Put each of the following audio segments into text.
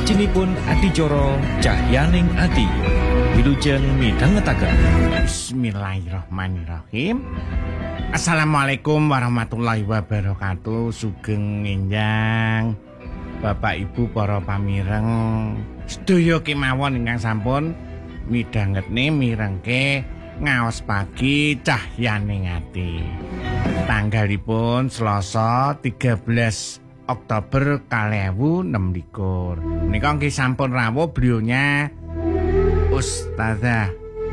Wijinipun adicara Cahyaning Ati. Wilujeng midhangetaken. Bismillahirrahmanirrahim. Assalamualaikum warahmatullahi wabarakatuh. Sugeng ngenjang Bapak Ibu para pamireng sedaya kemawon ingkang sampun midhangetne mirengke ngaos pagi Cahyaning Ati. Tanggalipun Selasa 13 Oktober 2026. Menika nggih sampun rawuh brionya Ustazah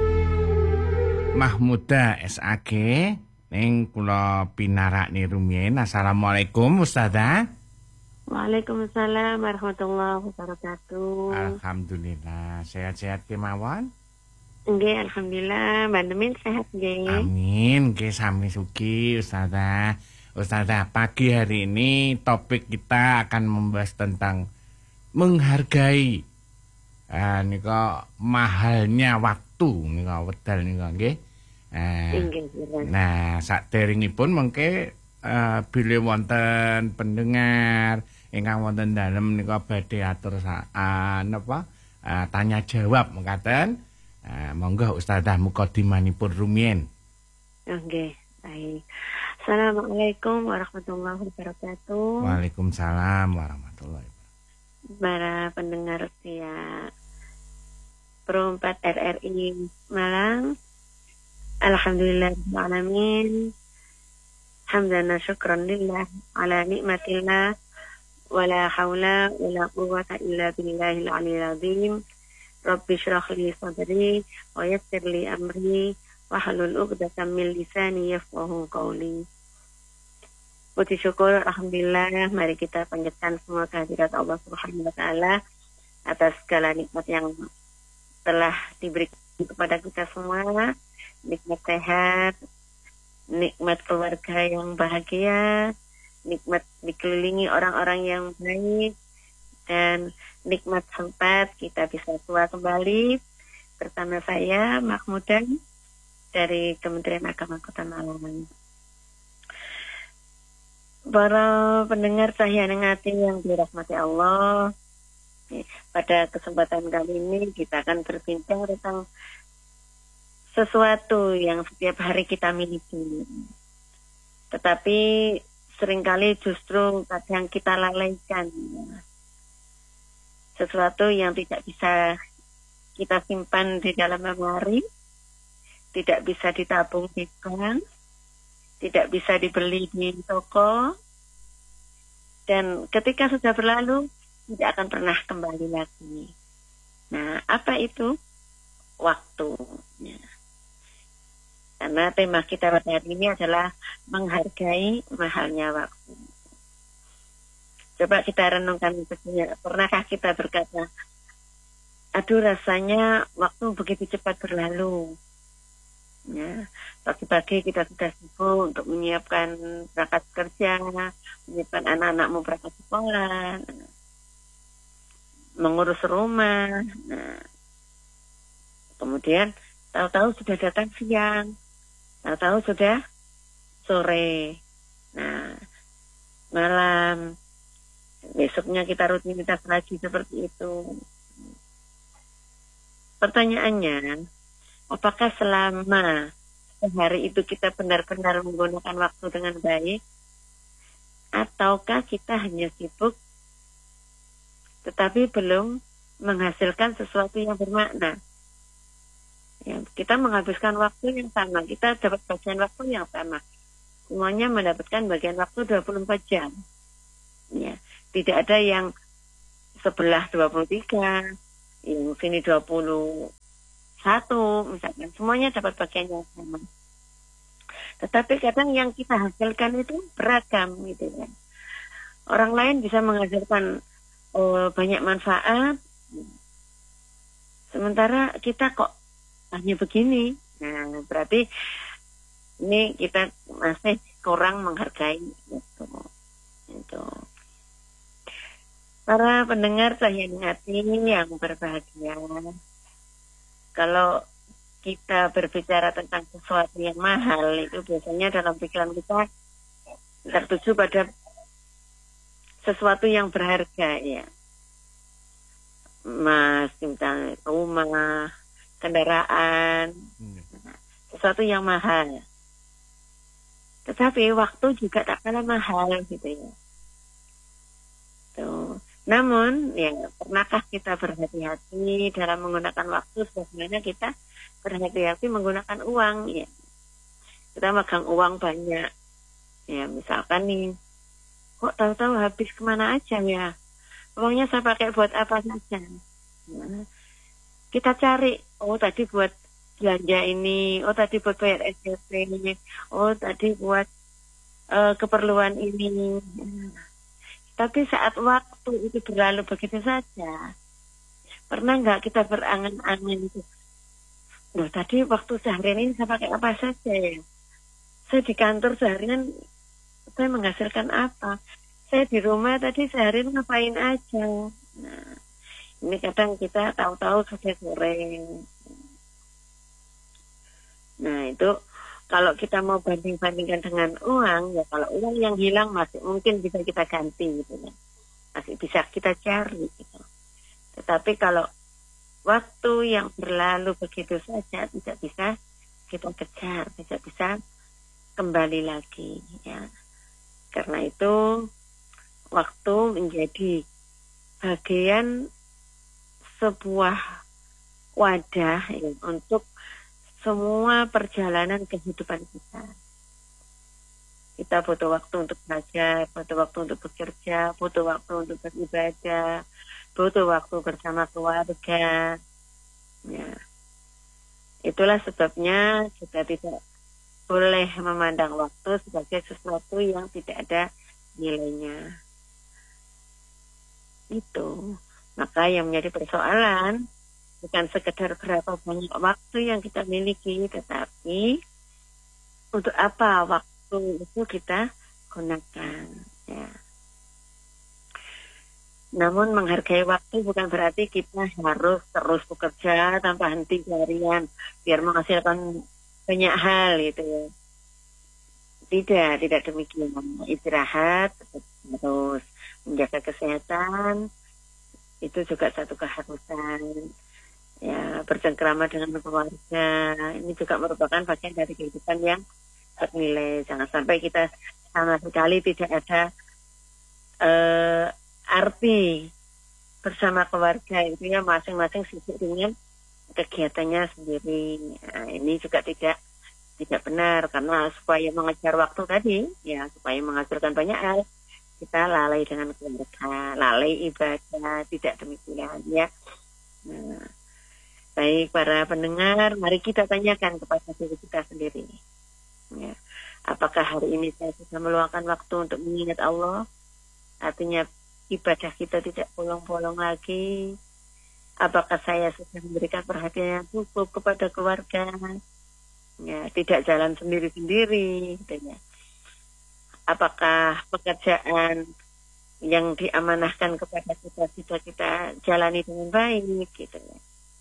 Mahmudah SAG ning kula pinarakne rumiyin. Assalamualaikum Ustazah. Waalaikumsalam warahmatullahi wabarakatuh. Alhamdulillah sehat-sehat kemawon. Nggih, alhamdulillah, Bandemin sehat nggih. Amin, nggih sami sugi Ustazah. Ustazah, pagi hari ini topik kita akan membahas tentang menghargai nika mahalnya waktu nika wedal nika nggih. Nah, saderengipun mengke bilih wonten pendengar ingkang wonten dalem nika badhe atur tanya jawab mekaten. Monggo Ustazah mukadimanipun rumiyin. Nggih, baik. Assalamualaikum warahmatullahi wabarakatuh. Waalaikumsalam warahmatullahi wabarakatuh. Para pendengar setia Pro 4 RRI Malang. Alhamdulillahirrahmanirrahim. Hamdan wa syukran lillah ala nikmatillah. Wala hawla wala quwwata illa billahil aliyyil azim. Rabbi shrah li sadri wa yassir li amri wahlul 'uqdatam min lisani yafqahu qawli. Puji syukur alhamdulillah, mari kita panjatkan semua kehadirat Allah Subhanahu wa taala atas segala nikmat yang telah diberikan kepada kita semua, nikmat sehat, nikmat keluarga yang bahagia, nikmat dikelilingi orang-orang yang baik, dan nikmat sempat kita bisa tua kembali bersama saya Mahmudah dari Kementerian Agama Kota Malang. Para pendengar Cahyaning Ati yang dirahmati Allah, pada kesempatan kali ini kita akan berbincang tentang sesuatu yang setiap hari kita miliki, tetapi seringkali justru kadang kita lalaikan. Sesuatu yang tidak bisa kita simpan di dalam lemari, tidak bisa ditabung di bank, tidak bisa dibeli di toko, dan ketika sudah berlalu tidak akan pernah kembali lagi. Nah, apa itu? Waktu. Karena tema kita pada hari ini adalah menghargai mahalnya waktu. Coba kita renungkan sebenarnya, pernahkah kita berkata, aduh rasanya waktu begitu cepat berlalu. Ya, pagi-pagi kita sudah sibuk untuk menyiapkan berangkat kerja, menyiapkan anak-anakmu berangkat sekolah, mengurus rumah. Nah, kemudian tahu-tahu sudah datang siang, tahu-tahu sudah sore. Nah, malam, besoknya kita rutinitas lagi seperti itu. Pertanyaannya, apakah selama sehari itu kita benar-benar menggunakan waktu dengan baik? Ataukah kita hanya sibuk tetapi belum menghasilkan sesuatu yang bermakna? Ya, kita menghabiskan waktu yang sama, kita dapat bagian waktu yang sama. Semuanya mendapatkan bagian waktu 24 jam. Ya, tidak ada yang sebelah 23, yang sini 21, misalkan. Semuanya dapat bagian yang sama. Tetapi kadang yang kita hasilkan itu beragam gitu kan. Orang lain bisa menghasilkan banyak manfaat, sementara kita kok hanya begini. Nah, berarti ini kita masih kurang menghargai itu. Para pendengar Cahyaning Ati yang berbahagia, kalau kita berbicara tentang sesuatu yang mahal, itu biasanya dalam pikiran kita tertuju pada sesuatu yang berharga, ya. emas, misalnya rumah, kendaraan, sesuatu yang mahal. Tetapi waktu juga tak kalah mahal gitu ya. Tuh. Namun, ya pernahkah kita berhati-hati dalam menggunakan waktu sebagaimana kita berhati-hati menggunakan uang? Ya, kita megang uang banyak. Ya, misalkan nih, kok tahu-tahu habis kemana aja ya? Uangnya saya pakai buat apa saja? Nah, kita cari, oh tadi buat belanja ini, oh tadi buat bayar SPP, oh tadi buat keperluan ini. Tapi saat waktu itu berlalu begitu saja, pernah nggak kita berangan-angan itu? Loh, tadi waktu seharian ini saya pakai apa saja ya? Saya di kantor seharian, saya menghasilkan apa? Saya di rumah tadi seharian ngapain aja? Nah, ini kadang kita tahu-tahu sudah sore. Nah, itu kalau kita mau banding-bandingkan dengan uang, ya kalau uang yang hilang masih mungkin bisa kita ganti gitu ya. Masih bisa kita cari gitu. Tetapi kalau waktu yang berlalu begitu saja tidak bisa kita kejar, tidak bisa kembali lagi ya. Karena itu waktu menjadi bagian sebuah wadah ya, untuk semua perjalanan kehidupan kita. Kita butuh waktu untuk belajar, butuh waktu untuk bekerja, butuh waktu untuk beribadah, butuh waktu bersama keluarga. Ya. Itulah sebabnya kita tidak boleh memandang waktu sebagai sesuatu yang tidak ada nilainya. Itu. Maka yang menjadi persoalan bukan sekedar berapa banyak waktu yang kita miliki, tetapi untuk apa waktu itu kita gunakan. Ya. Namun menghargai waktu bukan berarti kita harus terus bekerja tanpa henti seharian biar menghasilkan banyak hal gitu ya. Tidak demikian. Istirahat terus menjaga kesehatan itu juga satu keharusan. Ya, bercengkrama dengan keluarga ini juga merupakan bagian dari kehidupan yang bernilai. Jangan sampai kita sama sekali tidak ada arti bersama keluarga, itu ya masing-masing sibuk dengan kegiatannya sendiri. Nah, ini juga tidak benar, karena supaya mengejar waktu tadi ya, supaya menghasilkan banyak hal, kita lalai dengan keluarga, lalai ibadah. Tidak demikian ya. Nah, baik para pendengar, mari kita tanyakan kepada diri kita sendiri. Ya. Apakah hari ini saya sudah meluangkan waktu untuk mengingat Allah? Artinya ibadah kita tidak bolong-bolong lagi. Apakah saya sudah memberikan perhatian yang cukup kepada keluarga? Ya, tidak jalan sendiri-sendiri. Gitu ya. Apakah pekerjaan yang diamanahkan kepada kita jalani dengan baik? Gitu ya.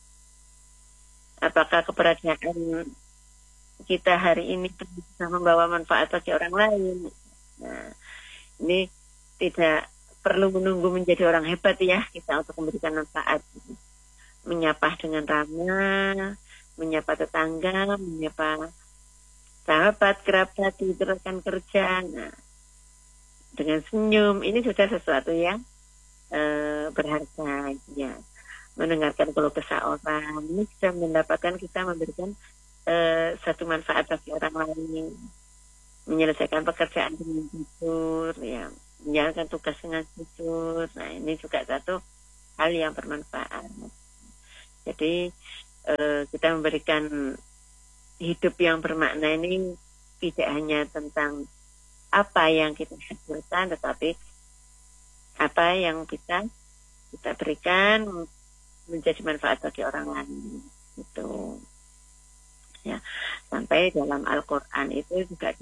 Apakah keberadaan kita hari ini bisa membawa manfaat bagi orang lain? Nah, ini tidak perlu menunggu menjadi orang hebat ya kita untuk memberikan manfaat. Menyapa dengan ramah, menyapa tetangga, menyapa sahabat, kerabat, rekan kerja. Nah, dengan senyum, ini sudah sesuatu yang berharga ya. Mendengarkan keluh kesah orang ini bisa mendapatkan kita memberikan satu manfaat bagi orang lain, menyelesaikan pekerjaan dengan jujur ya, menjalankan tugas dengan jujur. Nah, ini juga satu hal yang bermanfaat. Jadi kita memberikan hidup yang bermakna ini tidak hanya tentang apa yang kita hasilkan, tetapi apa yang bisa kita berikan menjadi manfaat bagi orang lain. Itu ya, sampai dalam Al-Quran itu juga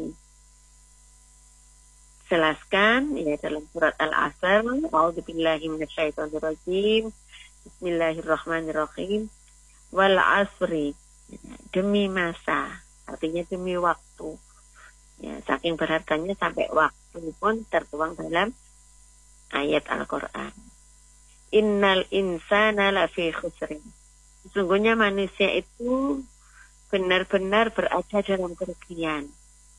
dijelaskan ya dalam surat Al-Asr, a'udzubillahi minasyaitonirrajim, bismillahirrahmanirrahim, wal asri, demi masa, artinya demi waktu ya, saking berharganya sampai waktu pun tertuang dalam ayat Al-Quran. Innal insana lafi khusrin. Sesungguhnya manusia itu benar-benar berada dalam kerugian.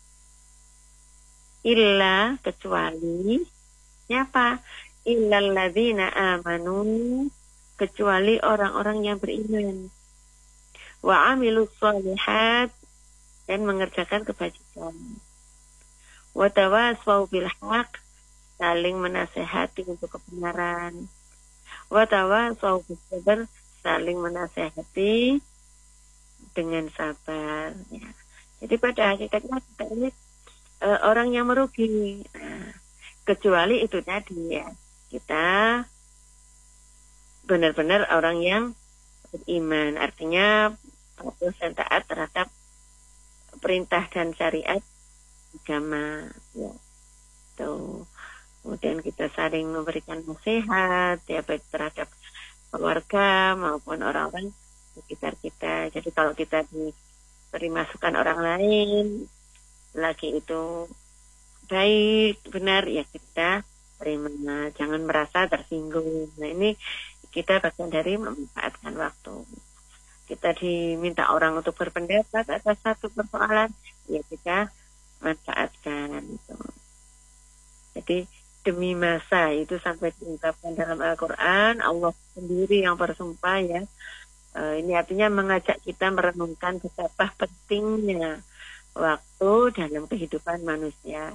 Illa, kecuali siapa? Illal ladzina amanu, kecuali orang-orang yang beriman. Wa amilus shalihat, dan mengerjakan kebajikan. Wa tawassaw bil haq, saling menasehati untuk kebenaran. Wa tawassaw bis sabr, saling menasehati dengan sabar. Ya. Jadi pada hakikatnya kita ini orang yang merugi. Nah, kecuali itu tadi ya, kita benar-benar orang yang beriman. Artinya patuh dan taat terhadap perintah dan syariat agama. Ya. Tuh. Kemudian kita saling memberikan nasihat, ya baik terhadap keluarga maupun orang-orang sekitar kita. Jadi kalau kita diberi masukan orang lain, lagi itu baik, benar, ya kita terima. Jangan merasa tersinggung. Nah ini kita bagian dari memanfaatkan waktu. Kita diminta orang untuk berpendapat atas satu persoalan, ya kita manfaatkan. Gitu. Jadi demi masa itu sampai diungkapkan dalam Al-Quran, Allah sendiri yang bersumpah ya. Ini artinya mengajak kita merenungkan betapa pentingnya waktu dalam kehidupan manusia.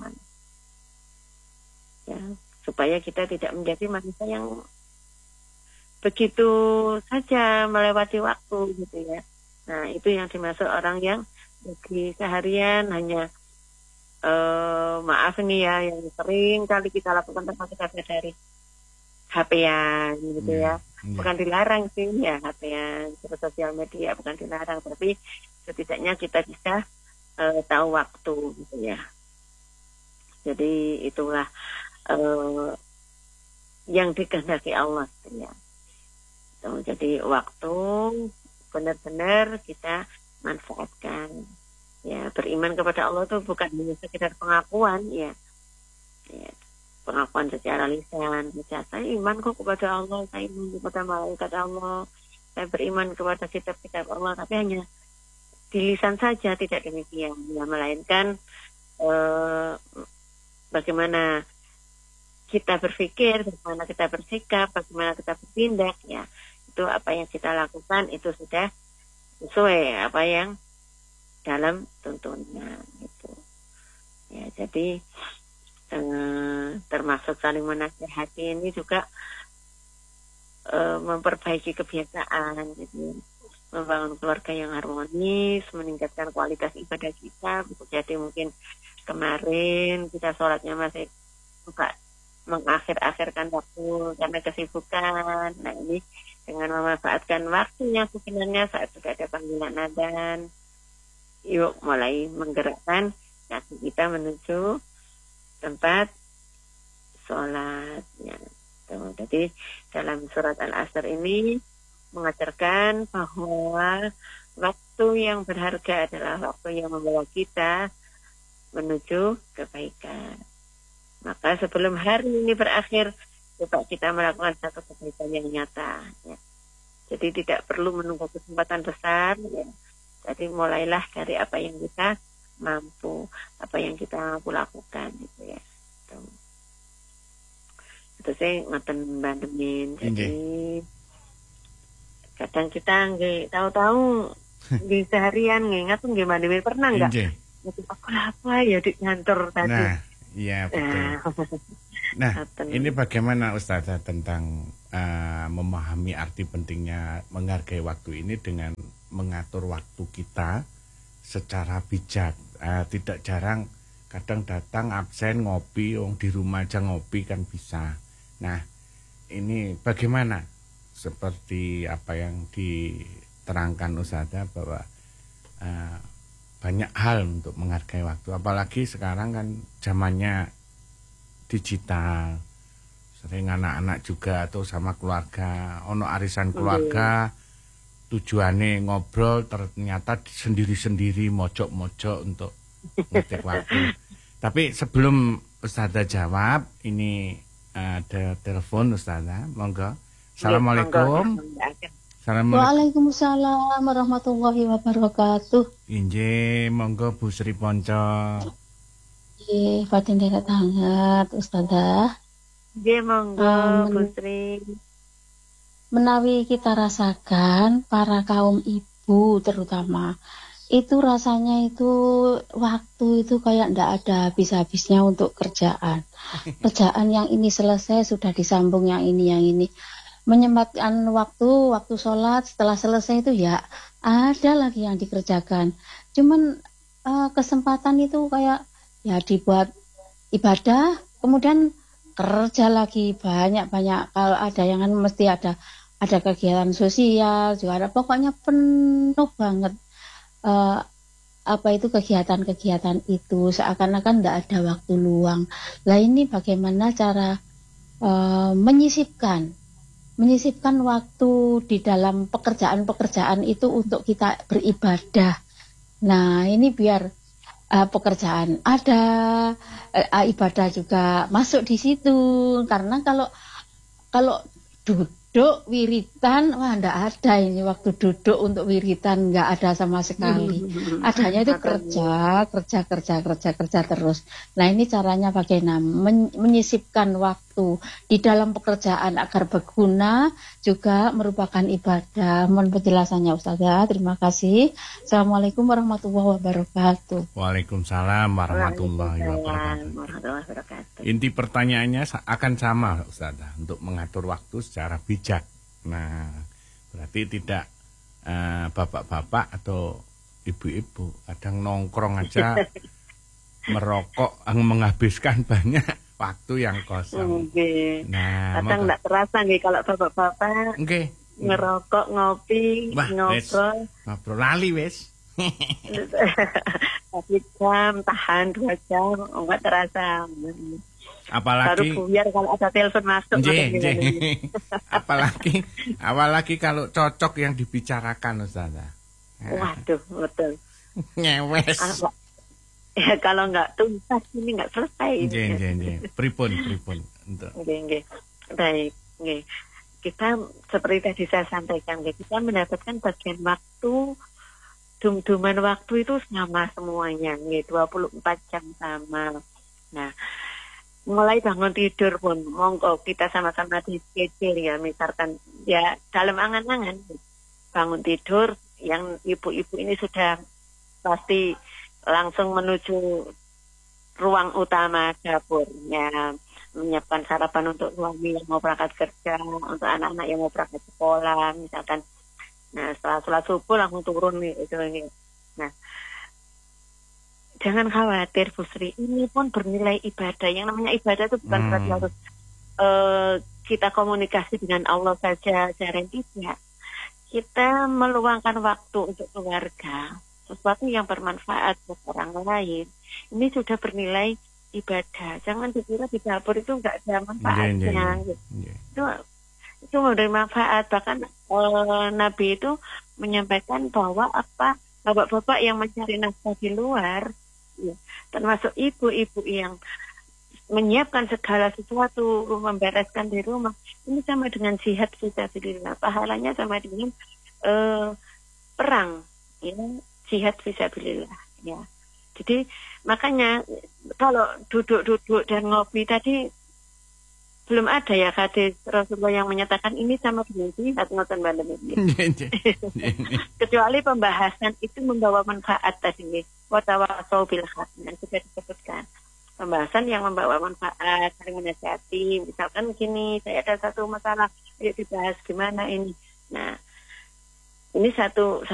Ya, supaya kita tidak menjadi manusia yang begitu saja melewati waktu gitu ya. Nah itu yang dimaksud orang yang di seharian hanya maaf nih ya, yang sering kali kita lakukan tanpa kita sadari, HP-an gitu ya. Bukan dilarang sih ya HP-an, terus sosial media bukan dilarang, tapi setidaknya kita bisa tahu waktu gitu ya. Jadi itulah yang dikehendaki Allah gitu ya. Jadi waktu benar-benar kita manfaatkan. Ya, beriman kepada Allah itu bukan hanya sekedar pengakuan ya. Ya, pengakuan secara lisan. Ya, saya iman kok kepada Allah, saya iman kepada malaikat Allah, saya beriman kepada kitab-kitab Allah, tapi hanya di lisan saja, tidak demikian. Ya, melainkan bagaimana kita berpikir, bagaimana kita bersikap, bagaimana kita bertindak, ya. Itu apa yang kita lakukan itu sudah sesuai apa yang dalam tuntunan itu. Ya, jadi termasuk saling menasihati ini juga memperbaiki kebiasaan, gitu. Membangun keluarga yang harmonis, meningkatkan kualitas ibadah kita. Jadi mungkin kemarin kita sholatnya masih suka mengakhir-akhirkan waktu karena kesibukan. Nah ini dengan memanfaatkan waktu yang sebenarnya saat sudah ada panggilan adzan, yuk mulai menggerakkan kaki kita menuju tempat sholat. Ya. Jadi dalam surat Al-Asr ini mengajarkan bahwa waktu yang berharga adalah waktu yang membawa kita menuju kebaikan. Maka sebelum hari ini berakhir, coba kita melakukan satu kebaikan yang nyata. Ya. Jadi tidak perlu menunggu kesempatan besar. Ya. Jadi mulailah dari apa yang kita mampu, apa yang kita mampu lakukan, gitu ya. Itu saya ngoten bandemin. Jadi kadang kita nggak tahu-tahu di seharian ngingat nggak bandemin pernah nggak? Apa ya di kantor tadi? Nah, iya betul. Nah, ini bagaimana Ustazah tentang memahami arti pentingnya menghargai waktu ini dengan mengatur waktu kita secara bijak. Tidak jarang kadang datang absen ngopi, di rumah aja ngopi kan bisa. Nah, ini bagaimana? Seperti apa yang diterangkan Ustazah bahwa banyak hal untuk menghargai waktu. Apalagi sekarang kan zamannya digital. Sering anak-anak juga atau sama keluarga, ono arisan keluarga, tujuannya ngobrol, ternyata sendiri-sendiri mojok-mojok untuk ngetik waktu. Tapi sebelum Ustazah jawab, ini ada telepon Ustazah, monggo. Assalamualaikum. Assalamualaikum. Waalaikumsalam warahmatullahi wabarakatuh. Inje, monggo Bu Sri Ponco. Nggih, badhe nderek tanget Ustazah. Nggih, monggo Bu Sri. Menawi kita rasakan para kaum ibu terutama itu rasanya itu waktu itu kayak ndak ada habis-habisnya untuk kerjaan. Kerjaan yang ini selesai sudah disambung yang ini. Menyempatkan waktu sholat setelah selesai itu ya ada lagi yang dikerjakan. Cuman kesempatan itu kayak ya dibuat ibadah, kemudian kerja lagi banyak-banyak. Kalau ada yang kan mesti ada kegiatan sosial juga ada, pokoknya penuh banget kegiatan-kegiatan itu seakan-akan tidak ada waktu luang. Lah ini bagaimana cara menyisipkan waktu di dalam pekerjaan itu untuk kita beribadah. Nah ini biar pekerjaan ada, ibadah juga masuk di situ. Karena kalau duduk wiritan, wah ndak ada ini waktu duduk untuk wiritan, nggak ada sama sekali. Adanya itu kerja terus. Nah ini caranya bagaimana menyisipkan waktu di dalam pekerjaan agar berguna juga merupakan ibadah. Mohon penjelasannya Ustazah. Terima kasih. Assalamualaikum warahmatullahi wabarakatuh. Waalaikumsalam warahmatullahi wabarakatuh. Inti pertanyaannya akan sama Ustazah, untuk mengatur waktu secara bijak. Nah, berarti tidak bapak-bapak atau ibu-ibu kadang nongkrong aja merokok menghabiskan banyak waktu yang kosong. Okay. Nah, kadang nggak terasa nih kalau bapak-bapak ngerokok, ngopi, ngobrol lali wes. 1 jam, tahan 2 jam, nggak terasa. Apalagi baru buyar kalau ada telepon masuk. apalagi kalau cocok yang dibicarakan Ustazah. Waduh, betul. Nyewes. Ya kalau nggak tuntas ini nggak selesai. Pripun. Nggih. Baik, nggih. Kita seperti tadi saya sampaikan, kita mendapatkan bagian waktu, dum-duman waktu itu sama semuanya, 24 jam sama. Nah, mulai bangun tidur pun, monggo kita sama-sama dicicil ya, misalkan ya dalam angan-angan bangun tidur, yang ibu-ibu ini sudah pasti langsung menuju ruang utama dapurnya, menyiapkan sarapan untuk suami yang mau berangkat kerja, untuk anak-anak yang mau berangkat sekolah, misalkan. Nah, setelah sholat subuh langsung turun itu. Nah, jangan khawatir Bu Sri, ini pun bernilai ibadah. Yang namanya ibadah itu bukan berarti harus kita komunikasi dengan Allah saja, jarang tidak. Kita meluangkan waktu untuk keluarga, sesuatu yang bermanfaat buat orang lain, ini sudah bernilai ibadah. Jangan dikira di dapur itu nggak ada manfaatnya. Itu memberi manfaat. Bahkan Nabi itu menyampaikan bahwa bapak-bapak yang mencari nafkah di luar, ya, termasuk ibu-ibu yang menyiapkan segala sesuatu, membereskan di rumah, ini sama dengan jihad fisabilillah. Pahalanya sama dengan perang, ya, jihad fisabilillah, ya. Jadi makanya kalau duduk-duduk dan ngopi tadi belum ada ya hadis Rasulullah yang menyatakan ini sama dengan jihad, ngoten Mbak Lemi. Kecuali pembahasan itu membawa manfaat tadi, wa tawasau bil haq, sudah disebutkan. Pembahasan yang membawa manfaat, saling menasihati, misalkan gini, saya ada satu masalah, ayo dibahas gimana ini. Nah, ini satu